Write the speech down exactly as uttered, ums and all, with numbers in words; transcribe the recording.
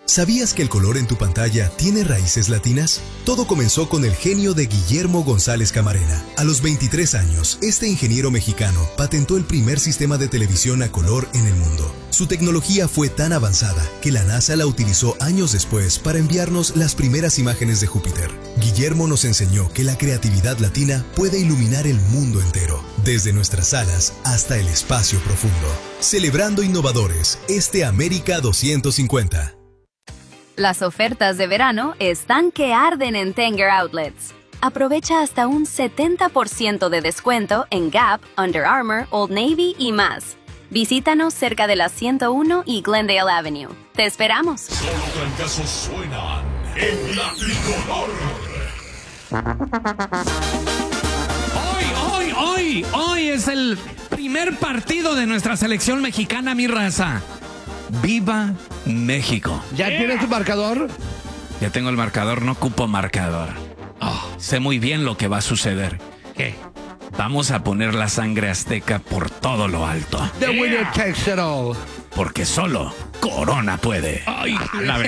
¿Sabías que el color en tu pantalla tiene raíces latinas? Todo comenzó con el genio de Guillermo González Camarena. A los veintitrés años, este ingeniero mexicano patentó el primer sistema de televisión a color en el mundo. Su tecnología fue tan avanzada que la NASA la utilizó años después para enviarnos las primeras imágenes de Júpiter. Guillermo nos enseñó que la creatividad latina puede iluminar el mundo entero, desde nuestras salas hasta el espacio profundo. Celebrando innovadores, este América doscientos cincuenta. Las ofertas de verano están que arden en Tanger Outlets. Aprovecha hasta un setenta por ciento de descuento en Gap, Under Armour, Old Navy y más. Visítanos cerca de la ciento uno y Glendale Avenue. ¡Te esperamos! Solo trancazos suenan en la tricolor. Hoy, hoy, hoy, hoy es el primer partido de nuestra selección mexicana, mi raza. ¡Viva México! ¿Ya tienes tu marcador? Ya tengo el marcador, no ocupo marcador. Oh, sé muy bien lo que va a suceder. ¿Qué? Vamos a poner la sangre azteca por todo lo alto. The winner takes it all. Porque solo Corona puede. Ay, la